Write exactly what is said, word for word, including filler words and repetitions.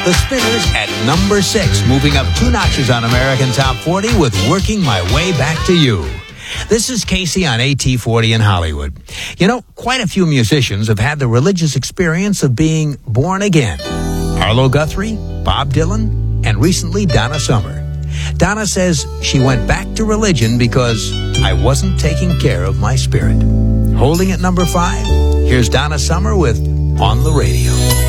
The Spinners at number six, moving up two notches on American Top forty with Working My Way Back to You. This is Casey on A T forty in Hollywood. You know, quite a few musicians have had the religious experience of being born again. Arlo Guthrie, Bob Dylan, and recently Donna Summer. Donna says she went back to religion because I wasn't taking care of my spirit. Holding at number five, here's Donna Summer with On the Radio.